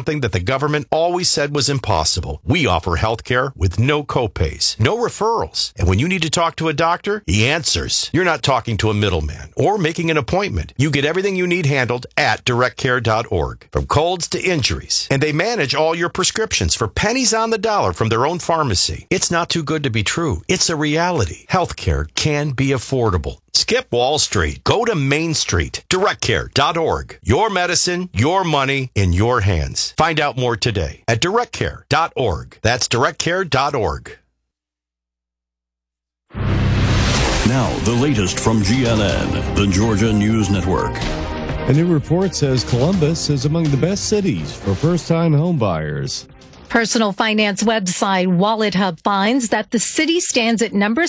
something that the government always said was impossible. We offer health care with no copays, no referrals. And when you need to talk to a doctor, he answers. You're not talking to a middleman or making an appointment. You get everything you need handled at directcare.org, from colds to injuries. And they manage all your prescriptions for pennies on the dollar from their own pharmacy. It's not too good to be true. It's a reality. Healthcare can be affordable. Skip Wall Street. Go to Main Street. directcare.org. Your medicine, your money, in your hands. Find out more today at directcare.org. That's directcare.org. Now, the latest from GNN, the Georgia News Network. A new report says Columbus is among the best cities for first-time home buyers. Personal finance website WalletHub finds that the city stands at number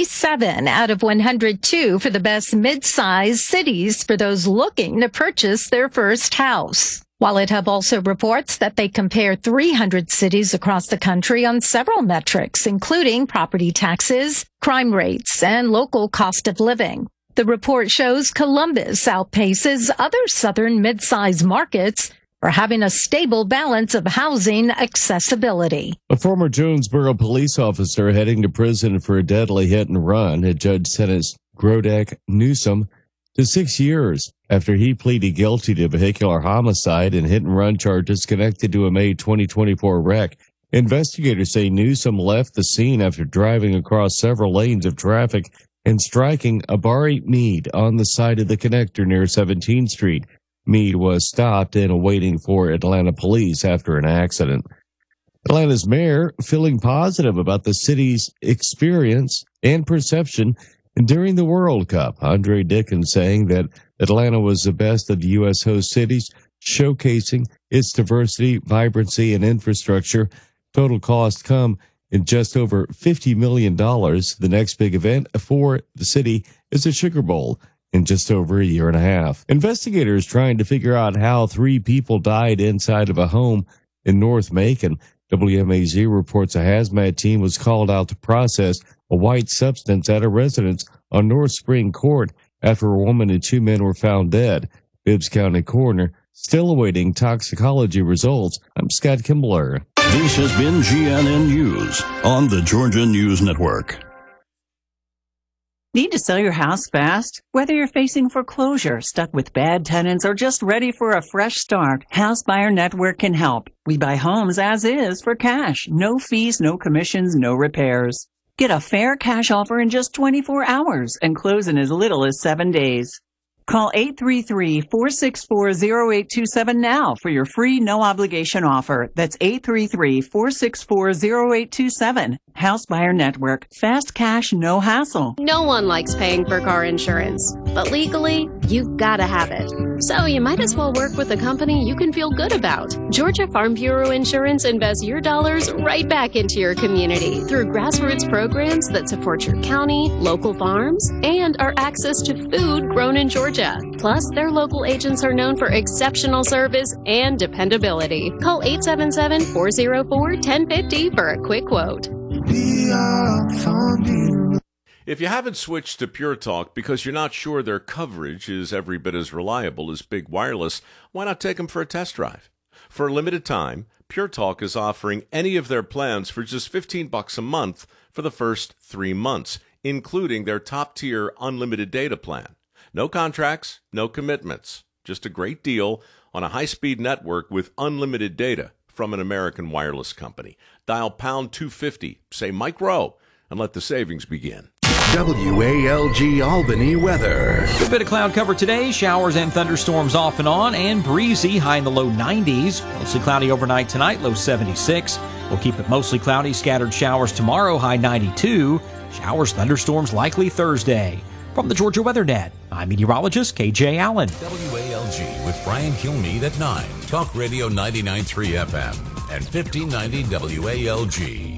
67 out of 102 for the best mid-sized cities for those looking to purchase their first house. WalletHub also reports that they compare 300 cities across the country on several metrics, including property taxes, crime rates, and local cost of living. The report shows Columbus outpaces other southern mid-sized markets for having a stable balance of housing accessibility. A former Jonesboro police officer heading to prison for a deadly hit and run had Judge sentenced Grodek Newsom to 6 years after he pleaded guilty to vehicular homicide and hit-and-run charges connected to a May 2024 wreck. Investigators say Newsom left the scene after driving across several lanes of traffic and striking Abari Mead on the side of the connector near 17th Street. Mead was stopped and awaiting for Atlanta police after an accident. Atlanta's mayor feeling positive about the city's experience and perception during the World Cup. Andre Dickens saying that Atlanta was the best of the U.S. host cities, showcasing its diversity, vibrancy, and infrastructure. Total cost come in just over $50 million. The next big event for the city is the Sugar Bowl in just over a year and a half. Investigators trying to figure out how 3 people died inside of a home in North Macon. WMAZ reports a hazmat team was called out to process a white substance at a residence on North Spring Court after a woman and 2 men were found dead. Bibbs County coroner still awaiting toxicology results. I'm Scott Kimbler. This has been GNN News on the Georgia News Network. Need to sell your house fast? Whether you're facing foreclosure, stuck with bad tenants, or just ready for a fresh start, House Buyer Network can help. We buy homes as is for cash. No fees, no commissions, no repairs. Get a fair cash offer in just 24 hours and close in as little as 7 days. Call 833-464-0827 now for your free no-obligation offer. That's 833-464-0827. House Buyer Network. Fast cash, no hassle. No one likes paying for car insurance, but legally, you've got to have it. So you might as well work with a company you can feel good about. Georgia Farm Bureau Insurance invests your dollars right back into your community through grassroots programs that support your county, local farms, and our access to food grown in Georgia. Plus, their local agents are known for exceptional service and dependability. Call 877-404-1050 for a quick quote. If you haven't switched to Pure Talk because you're not sure their coverage is every bit as reliable as Big Wireless, why not take them for a test drive? For a limited time, Pure Talk is offering any of their plans for just $15 a month for the first 3 months, including their top-tier unlimited data plan. No contracts, no commitments, just a great deal on a high-speed network with unlimited data from an American wireless company. Dial pound 250, say Mike Rowe, and let the savings begin. WALG Albany weather. A bit of cloud cover today. Showers and thunderstorms off and on, and breezy, high in the low 90s. Mostly cloudy overnight tonight, low 76. We'll keep it mostly cloudy. Scattered showers tomorrow, high 92. Showers, thunderstorms likely Thursday. From the Georgia Weather Net, I'm meteorologist KJ Allen. WALG with Brian Kilmeade at 9. Talk Radio 99.3 FM and 1590 WALG.